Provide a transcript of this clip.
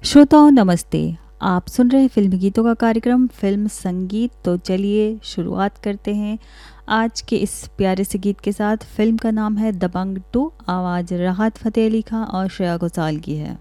श्रोताओं नमस्ते। आप सुन रहे हैं फिल्मी गीतों का कार्यक्रम फिल्म संगीत। तो चलिए शुरुआत करते हैं आज के इस प्यारे से गीत के साथ। फिल्म का नाम है दबंग 2। आवाज़ राहत फ़तेह अली खां और श्रेया घोषाल की है।